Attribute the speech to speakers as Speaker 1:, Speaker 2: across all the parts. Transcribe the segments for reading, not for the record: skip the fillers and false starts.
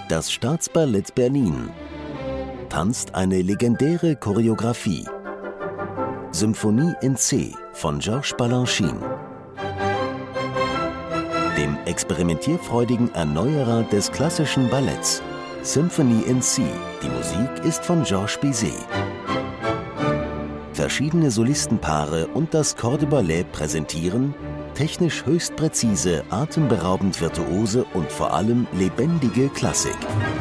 Speaker 1: Das Staatsballett Berlin tanzt eine legendäre Choreografie. Symphonie in C von Georges Balanchine. Dem experimentierfreudigen Erneuerer des klassischen Balletts. Symphony in C. Die Musik ist von Georges Bizet. Verschiedene Solistenpaare und das Corps de Ballet präsentieren technisch höchst präzise, atemberaubend virtuose und vor allem lebendige Klassik.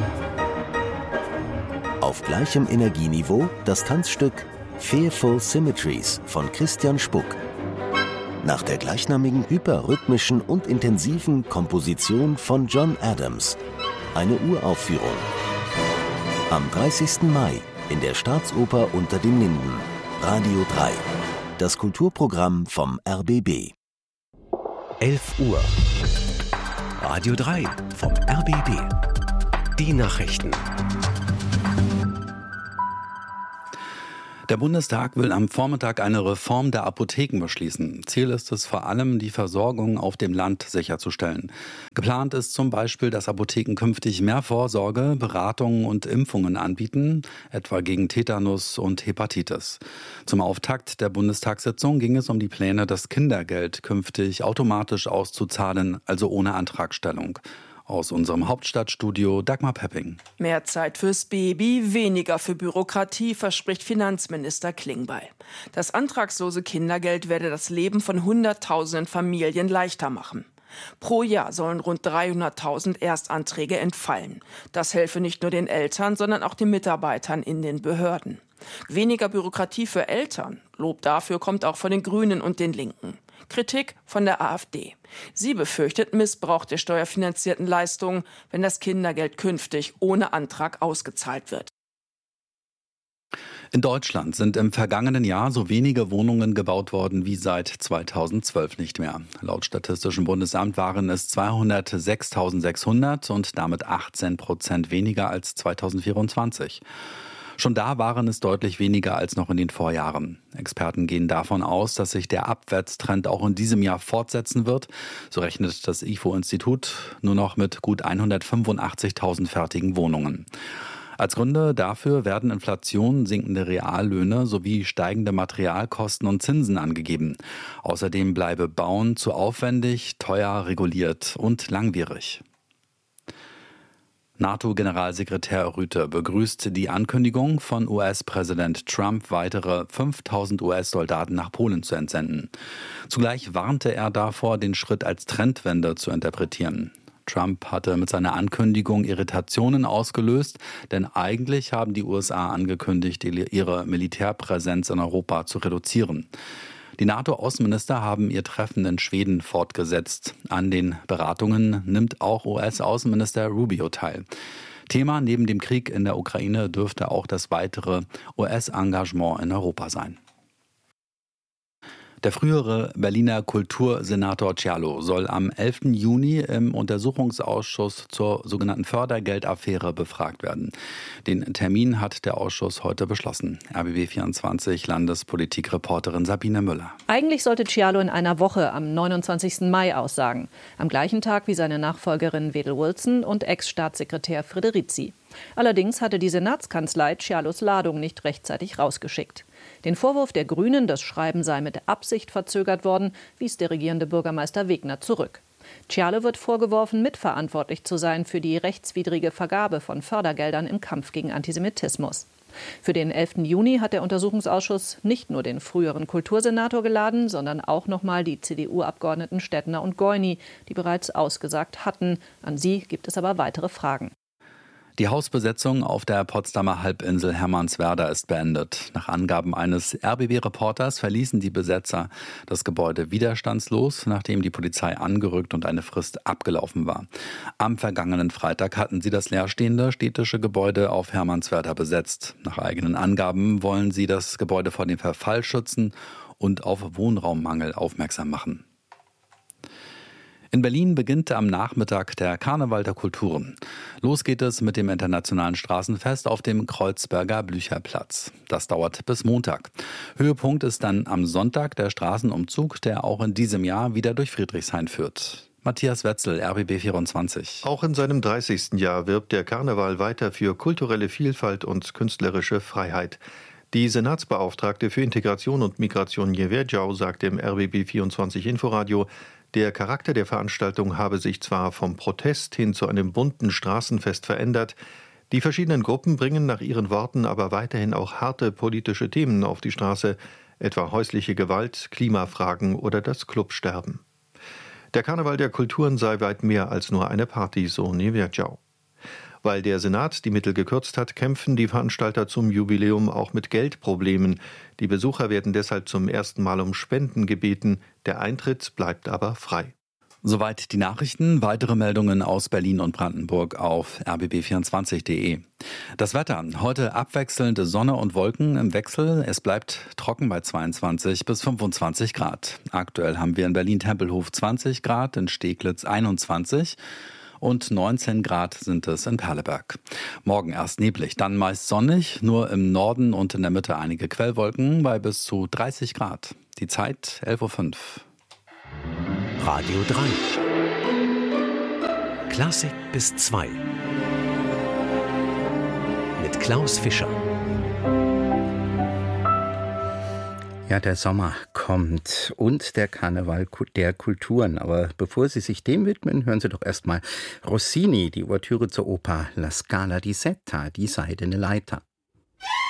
Speaker 1: Auf gleichem Energieniveau das Tanzstück Fearful Symmetries von Christian Spuck. Nach der gleichnamigen hyperrhythmischen und intensiven Komposition von John Adams. Eine Uraufführung. Am 30. Mai in der Staatsoper unter den Linden. Radio 3. Das Kulturprogramm vom RBB.
Speaker 2: 11 Uhr. Radio 3 vom RBB. Die Nachrichten.
Speaker 3: Der Bundestag will am Vormittag eine Reform der Apotheken beschließen. Ziel ist es vor allem, die Versorgung auf dem Land sicherzustellen. Geplant ist zum Beispiel, dass Apotheken künftig mehr Vorsorge, Beratungen und Impfungen anbieten, etwa gegen Tetanus und Hepatitis. Zum Auftakt der Bundestagssitzung ging es um die Pläne, das Kindergeld künftig automatisch auszuzahlen, also ohne Antragstellung. Aus unserem Hauptstadtstudio Dagmar Pepping.
Speaker 4: Mehr Zeit fürs Baby, weniger für Bürokratie, verspricht Finanzminister Klingbeil. Das antragslose Kindergeld werde das Leben von Hunderttausenden Familien leichter machen. Pro Jahr sollen rund 300.000 Erstanträge entfallen. Das helfe nicht nur den Eltern, sondern auch den Mitarbeitern in den Behörden. Weniger Bürokratie für Eltern. Lob dafür kommt auch von den Grünen und den Linken. Kritik von der AfD. Sie befürchtet Missbrauch der steuerfinanzierten Leistungen, wenn das Kindergeld künftig ohne Antrag ausgezahlt wird.
Speaker 3: In Deutschland sind im vergangenen Jahr so wenige Wohnungen gebaut worden wie seit 2012 nicht mehr. Laut Statistischem Bundesamt waren es 206.600 und damit 18% weniger als 2024. Schon da waren es deutlich weniger als noch in den Vorjahren. Experten gehen davon aus, dass sich der Abwärtstrend auch in diesem Jahr fortsetzen wird. So rechnet das IFO-Institut nur noch mit gut 185.000 fertigen Wohnungen. Als Gründe dafür werden Inflation, sinkende Reallöhne sowie steigende Materialkosten und Zinsen angegeben. Außerdem bleibe Bauen zu aufwendig, teuer, reguliert und langwierig. NATO-Generalsekretär Rüte begrüßt die Ankündigung von US-Präsident Trump, weitere 5.000 US-Soldaten nach Polen zu entsenden. Zugleich warnte er davor, den Schritt als Trendwende zu interpretieren. Trump hatte mit seiner Ankündigung Irritationen ausgelöst, denn eigentlich haben die USA angekündigt, ihre Militärpräsenz in Europa zu reduzieren. Die NATO-Außenminister haben ihr Treffen in Schweden fortgesetzt. An den Beratungen nimmt auch US-Außenminister Rubio teil. Thema neben dem Krieg in der Ukraine dürfte auch das weitere US-Engagement in Europa sein. Der frühere Berliner Kultursenator Cialo soll am 11. Juni im Untersuchungsausschuss zur sogenannten Fördergeldaffäre befragt werden. Den Termin hat der Ausschuss heute beschlossen. RBB24 Landespolitikreporterin Sabine Müller.
Speaker 5: Eigentlich sollte Cialo in einer Woche am 29. Mai aussagen. Am gleichen Tag wie seine Nachfolgerin Wedel Wilson und Ex-Staatssekretär Frederici. Allerdings hatte die Senatskanzlei Cialos Ladung nicht rechtzeitig rausgeschickt. Den Vorwurf der Grünen, das Schreiben sei mit Absicht verzögert worden, wies der regierende Bürgermeister Wegner zurück. Cialo wird vorgeworfen, mitverantwortlich zu sein für die rechtswidrige Vergabe von Fördergeldern im Kampf gegen Antisemitismus. Für den 11. Juni hat der Untersuchungsausschuss nicht nur den früheren Kultursenator geladen, sondern auch nochmal die CDU-Abgeordneten Stettner und Goini, die bereits ausgesagt hatten. An sie gibt es aber weitere Fragen.
Speaker 3: Die Hausbesetzung auf der Potsdamer Halbinsel Hermannswerder ist beendet. Nach Angaben eines RBB-Reporters verließen die Besetzer das Gebäude widerstandslos, nachdem die Polizei angerückt und eine Frist abgelaufen war. Am vergangenen Freitag hatten sie das leerstehende städtische Gebäude auf Hermannswerder besetzt. Nach eigenen Angaben wollen sie das Gebäude vor dem Verfall schützen und auf Wohnraummangel aufmerksam machen. In Berlin beginnt am Nachmittag der Karneval der Kulturen. Los geht es mit dem Internationalen Straßenfest auf dem Kreuzberger Blücherplatz. Das dauert bis Montag. Höhepunkt ist dann am Sonntag der Straßenumzug, der auch in diesem Jahr wieder durch Friedrichshain führt. Matthias Wetzel, RBB 24.
Speaker 6: Auch in seinem 30. Jahr wirbt der Karneval weiter für kulturelle Vielfalt und künstlerische Freiheit. Die Senatsbeauftragte für Integration und Migration Njeverjau sagt im RBB 24 Inforadio, der Charakter der Veranstaltung habe sich zwar vom Protest hin zu einem bunten Straßenfest verändert, die verschiedenen Gruppen bringen nach ihren Worten aber weiterhin auch harte politische Themen auf die Straße, etwa häusliche Gewalt, Klimafragen oder das Clubsterben. Der Karneval der Kulturen sei weit mehr als nur eine Party, so Njeverjau. Weil der Senat die Mittel gekürzt hat, kämpfen die Veranstalter zum Jubiläum auch mit Geldproblemen. Die Besucher werden deshalb zum ersten Mal um Spenden gebeten. Der Eintritt bleibt aber frei.
Speaker 3: Soweit die Nachrichten. Weitere Meldungen aus Berlin und Brandenburg auf rbb24.de. Das Wetter. Heute abwechselnde Sonne und Wolken im Wechsel. Es bleibt trocken bei 22 bis 25 Grad. Aktuell haben wir in Berlin-Tempelhof 20 Grad, in Steglitz 21 und 19 Grad sind es in Perleberg. Morgen erst neblig, dann meist sonnig, nur im Norden und in der Mitte einige Quellwolken bei bis zu 30 Grad. Die Zeit 11.05 Uhr.
Speaker 2: Radio 3. Klassik bis 2. Mit Klaus Fischer.
Speaker 7: Ja, der Sommer kommt und der Karneval der Kulturen. Aber bevor Sie sich dem widmen, hören Sie doch erstmal Rossini, die Ouvertüre zur Oper La Scala di Setta, die Seidene Leiter.